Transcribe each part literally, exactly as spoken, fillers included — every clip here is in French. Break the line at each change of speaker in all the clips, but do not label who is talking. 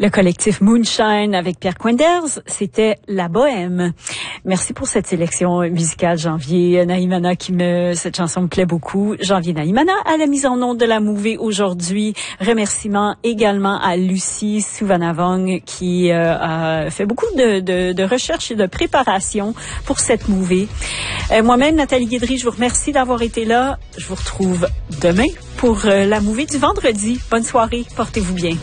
Le collectif Moonshine avec Pierre Quenders, c'était La Bohème. Merci pour cette sélection musicale, Janvier Naïmana, qui me, cette chanson me plaît beaucoup. Janvier Naïmana à la mise en onde de la movie aujourd'hui. Remerciements également à Lucie Souvanavong qui euh, a fait beaucoup de, de, de recherches et de préparation pour cette movie. Euh, moi-même, Nathalie Guidry, je vous remercie d'avoir été là. Je vous retrouve demain pour euh, la movie du vendredi. Bonne soirée, portez-vous bien.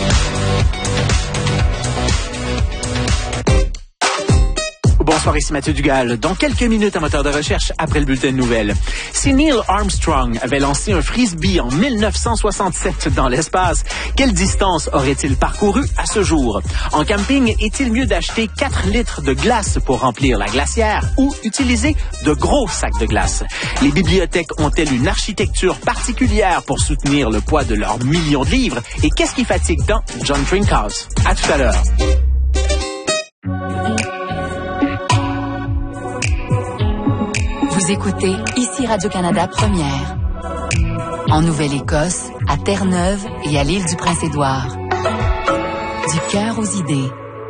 Bonsoir, ici Mathieu Dugal. Dans quelques minutes, un moteur de recherche après le bulletin de nouvelles. Si Neil Armstrong avait lancé un frisbee en mille neuf cent soixante-sept dans l'espace, quelle distance aurait-il parcouru à ce jour? En camping, est-il mieux d'acheter quatre litres de glace pour remplir la glacière ou utiliser de gros sacs de glace? Les bibliothèques ont-elles une architecture particulière pour soutenir le poids de leurs millions de livres? Et qu'est-ce qui fatigue tant John Trinkhouse? À tout à l'heure.
Vous écoutez ici Radio-Canada Première. En Nouvelle-Écosse, à Terre-Neuve et à l'île du Prince-Édouard. Du cœur aux idées.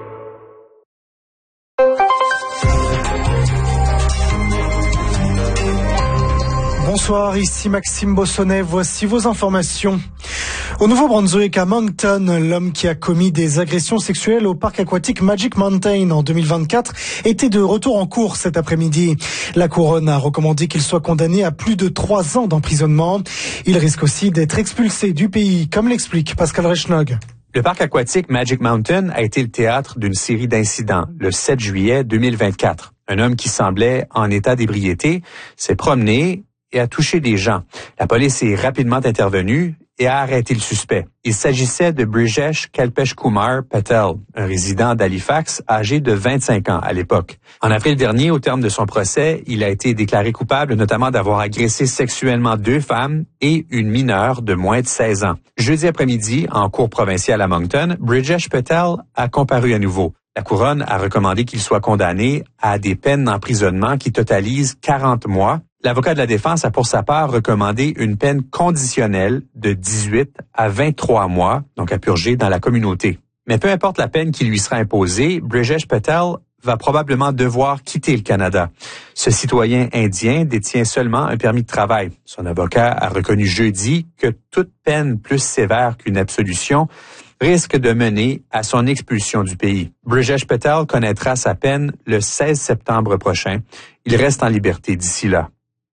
Bonsoir, ici Maxime Bossonnet. Voici vos informations. Au Nouveau-Brunswick, à Moncton, l'homme qui a commis des agressions sexuelles au parc aquatique Magic Mountain en deux mille vingt-quatre était de retour en cours cet après-midi. La couronne a recommandé qu'il soit condamné à plus de trois ans d'emprisonnement. Il risque aussi d'être expulsé du pays, comme l'explique Pascal Rechnog.
Le parc aquatique Magic Mountain a été le théâtre d'une série d'incidents le sept juillet deux mille vingt-quatre. Un homme qui semblait en état d'ébriété s'est promené et a touché des gens. La police est rapidement intervenue et a arrêté le suspect. Il s'agissait de Brijesh Kalpesh Kumar Patel, un résident d'Halifax âgé de vingt-cinq ans à l'époque. En avril dernier, au terme de son procès, il a été déclaré coupable notamment d'avoir agressé sexuellement deux femmes et une mineure de moins de seize ans. Jeudi après-midi, en cour provinciale à Moncton, Brijesh Patel a comparu à nouveau. La couronne a recommandé qu'il soit condamné à des peines d'emprisonnement qui totalisent quarante mois. L'avocat de la défense a pour sa part recommandé une peine conditionnelle de dix-huit à vingt-trois mois, donc à purger dans la communauté. Mais peu importe la peine qui lui sera imposée, Brijesh Patel va probablement devoir quitter le Canada. Ce citoyen indien détient seulement un permis de travail. Son avocat a reconnu jeudi que toute peine plus sévère qu'une absolution risque de mener à son expulsion du pays. Brijesh Patel connaîtra sa peine le seize septembre prochain. Il reste en liberté d'ici là.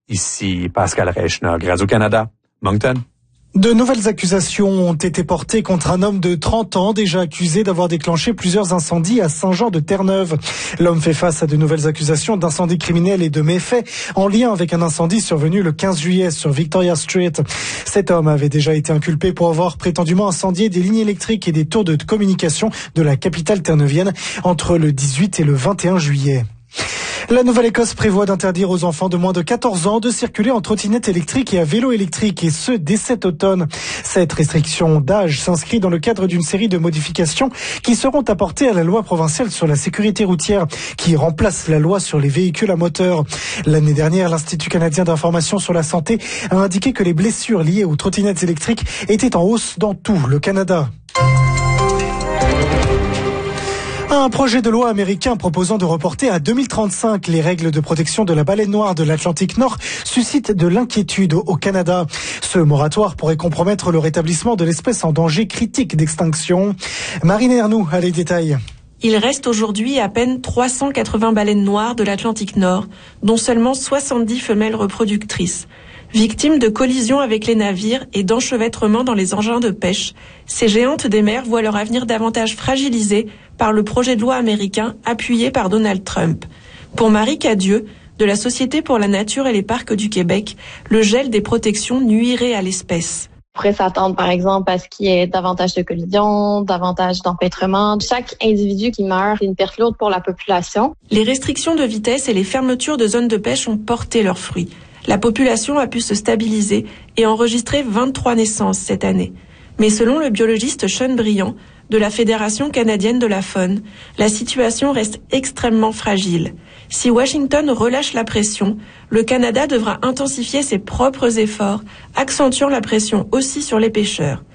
Ici Pascal Rechnog, Radio-Canada, Moncton.
De nouvelles accusations ont été portées contre un homme de trente ans, déjà accusé d'avoir déclenché plusieurs incendies à Saint-Jean-de-Terre-Neuve. L'homme fait face à de nouvelles accusations d'incendie criminel et de méfaits en lien avec un incendie survenu le quinze juillet sur Victoria Street. Cet homme avait déjà été inculpé pour avoir prétendument incendié des lignes électriques et des tours de communication de la capitale terneuvienne entre le dix-huit et le vingt et un juillet. La Nouvelle-Écosse prévoit d'interdire aux enfants de moins de quatorze ans de circuler en trottinette électrique et à vélo électrique, et ce, dès cet automne. Cette restriction d'âge s'inscrit dans le cadre d'une série de modifications qui seront apportées à la loi provinciale sur la sécurité routière, qui remplace la loi sur les véhicules à moteur. L'année dernière, l'Institut canadien d'information sur la santé a indiqué que les blessures liées aux trottinettes électriques étaient en hausse dans tout le Canada. Un projet de loi américain proposant de reporter à deux mille trente-cinq les règles de protection de la baleine noire de l'Atlantique Nord suscite de l'inquiétude au Canada. Ce moratoire pourrait compromettre le rétablissement de l'espèce en danger critique d'extinction. Marine Ernoux a les détails.
Il reste aujourd'hui à peine trois cent quatre-vingts baleines noires de l'Atlantique Nord, dont seulement soixante-dix femelles reproductrices. Victimes de collisions avec les navires et d'enchevêtrements dans les engins de pêche, ces géantes des mers voient leur avenir davantage fragilisé par le projet de loi américain appuyé par Donald Trump. Pour Marie Cadieux, de la Société pour la nature et les parcs du Québec, le gel des protections nuirait à l'espèce.
On pourrait s'attendre, par exemple, à ce qu'il y ait davantage de collisions, davantage d'empêtrements. Chaque individu qui meurt, c'est une perte lourde pour la population.
Les restrictions de vitesse et les fermetures de zones de pêche ont porté leurs fruits. La population a pu se stabiliser et enregistrer vingt-trois naissances cette année. Mais selon le biologiste Sean Briand, de la Fédération canadienne de la faune, la situation reste extrêmement fragile. Si Washington relâche la pression, le Canada devra intensifier ses propres efforts, accentuant la pression aussi sur les pêcheurs.